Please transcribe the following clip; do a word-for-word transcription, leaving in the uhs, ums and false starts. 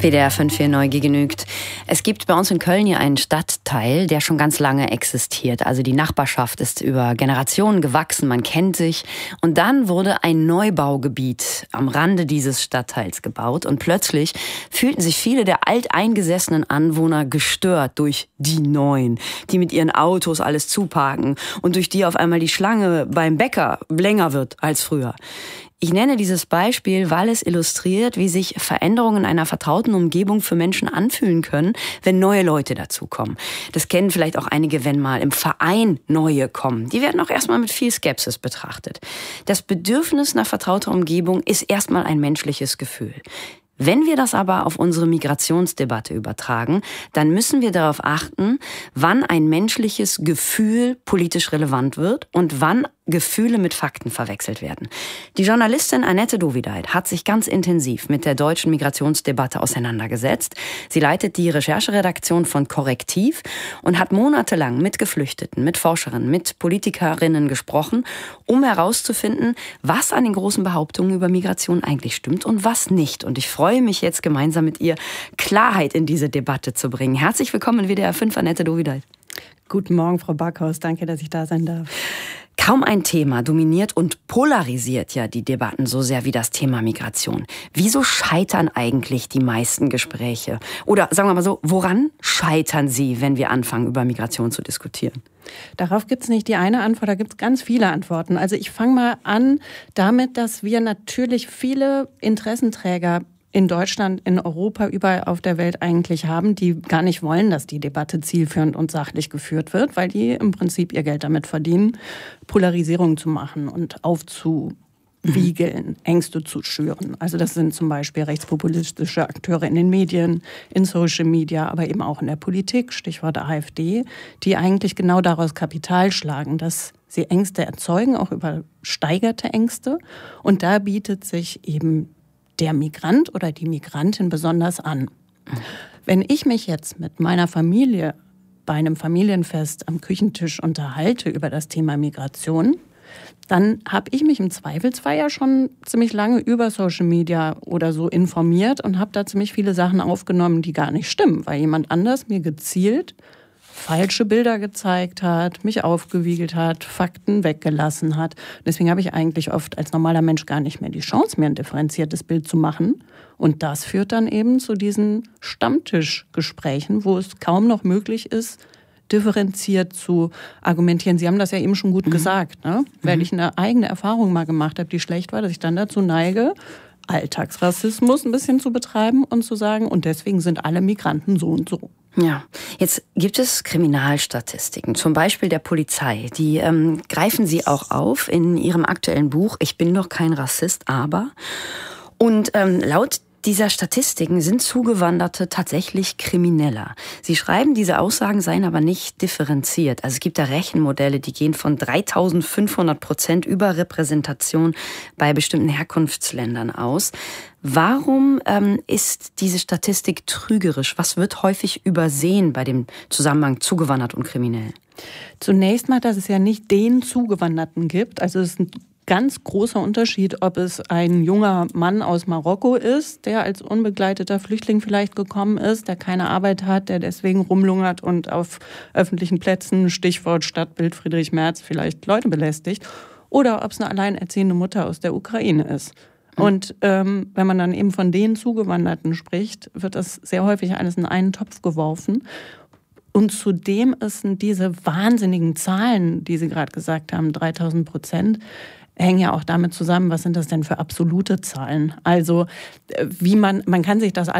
W D R fünf für Neugier genügt. Es gibt bei uns in Köln hier einen Stadtteil, der schon ganz lange existiert. Also die Nachbarschaft ist über Generationen gewachsen, man kennt sich. Und dann wurde ein Neubaugebiet am Rande dieses Stadtteils gebaut. Und plötzlich fühlten sich viele der alteingesessenen Anwohner gestört durch die Neuen, die mit ihren Autos alles zuparken und durch die auf einmal die Schlange beim Bäcker länger wird als früher. Ich nenne dieses Beispiel, weil es illustriert, wie sich Veränderungen in einer vertrauten Umgebung für Menschen anfühlen können, wenn neue Leute dazukommen. Das kennen vielleicht auch einige, wenn mal im Verein neue kommen. Die werden auch erstmal mit viel Skepsis betrachtet. Das Bedürfnis nach vertrauter Umgebung ist erstmal ein menschliches Gefühl. Wenn wir das aber auf unsere Migrationsdebatte übertragen, dann müssen wir darauf achten, wann ein menschliches Gefühl politisch relevant wird und wann Gefühle mit Fakten verwechselt werden. Die Journalistin Annette Dovideit hat sich ganz intensiv mit der deutschen Migrationsdebatte auseinandergesetzt. Sie leitet die Rechercheredaktion von Korrektiv und hat monatelang mit Geflüchteten, mit Forscherinnen, mit Politikerinnen gesprochen, um herauszufinden, was an den großen Behauptungen über Migration eigentlich stimmt und was nicht. Und ich freue mich jetzt gemeinsam mit ihr, Klarheit in diese Debatte zu bringen. Herzlich willkommen in W D R fünf, Annette Dovideit. Guten Morgen, Frau Backhaus. Danke, dass ich da sein darf. Kaum ein Thema dominiert und polarisiert ja die Debatten so sehr wie das Thema Migration. Wieso scheitern eigentlich die meisten Gespräche? Oder sagen wir mal so, woran scheitern sie, wenn wir anfangen, über Migration zu diskutieren? Darauf gibt es nicht die eine Antwort, da gibt es ganz viele Antworten. Also ich fange mal an damit, dass wir natürlich viele Interessenträger in Deutschland, in Europa, überall auf der Welt eigentlich haben, die gar nicht wollen, dass die Debatte zielführend und sachlich geführt wird, weil die im Prinzip ihr Geld damit verdienen, Polarisierung zu machen und aufzuwiegeln, mhm. Ängste zu schüren. Also das sind zum Beispiel rechtspopulistische Akteure in den Medien, in Social Media, aber eben auch in der Politik, Stichwort AfD, die eigentlich genau daraus Kapital schlagen, dass sie Ängste erzeugen, auch übersteigerte Ängste. Und da bietet sich eben der Migrant oder die Migrantin besonders an. Wenn ich mich jetzt mit meiner Familie bei einem Familienfest am Küchentisch unterhalte über das Thema Migration, dann habe ich mich im Zweifelsfall ja schon ziemlich lange über Social Media oder so informiert und habe da ziemlich viele Sachen aufgenommen, die gar nicht stimmen, weil jemand anders mir gezielt falsche Bilder gezeigt hat, mich aufgewiegelt hat, Fakten weggelassen hat. Deswegen habe ich eigentlich oft als normaler Mensch gar nicht mehr die Chance, mir ein differenziertes Bild zu machen. Und das führt dann eben zu diesen Stammtischgesprächen, wo es kaum noch möglich ist, differenziert zu argumentieren. Sie haben das ja eben schon gut mhm. gesagt, ne? Mhm. Weil ich eine eigene Erfahrung mal gemacht habe, die schlecht war, dass ich dann dazu neige, Alltagsrassismus ein bisschen zu betreiben und zu sagen, und deswegen sind alle Migranten so und so. Ja, jetzt gibt es Kriminalstatistiken, zum Beispiel der Polizei. Die ähm, greifen Sie auch auf in Ihrem aktuellen Buch Ich bin doch kein Rassist, aber. Und ähm, laut dieser Statistiken sind Zugewanderte tatsächlich krimineller. Sie schreiben, diese Aussagen seien aber nicht differenziert. Also es gibt da Rechenmodelle, die gehen von dreitausendfünfhundert Prozent Überrepräsentation bei bestimmten Herkunftsländern aus. Warum ähm, ist diese Statistik trügerisch? Was wird häufig übersehen bei dem Zusammenhang zugewandert und kriminell? Zunächst mal, dass es ja nicht den Zugewanderten gibt. Also es ist ein ganz großer Unterschied, ob es ein junger Mann aus Marokko ist, der als unbegleiteter Flüchtling vielleicht gekommen ist, der keine Arbeit hat, der deswegen rumlungert und auf öffentlichen Plätzen, Stichwort Stadtbild Friedrich Merz, vielleicht Leute belästigt, oder ob es eine alleinerziehende Mutter aus der Ukraine ist. Und ähm, wenn man dann eben von den Zugewanderten spricht, wird das sehr häufig alles in einen Topf geworfen. Und zudem sind diese wahnsinnigen Zahlen, die Sie gerade gesagt haben, dreitausend Prozent, hängen ja auch damit zusammen, was sind das denn für absolute Zahlen? Also wie man, man kann sich das